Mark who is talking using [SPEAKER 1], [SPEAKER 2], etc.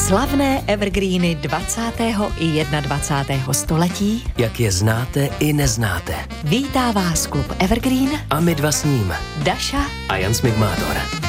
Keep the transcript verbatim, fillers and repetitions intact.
[SPEAKER 1] Slavné evergreeny dvacátého i jednadvacátého století.
[SPEAKER 2] Jak je znáte i neznáte.
[SPEAKER 1] Vítá vás klub Evergreen
[SPEAKER 2] A my dva s ním.
[SPEAKER 1] Daša
[SPEAKER 2] a Jan Smigmátor.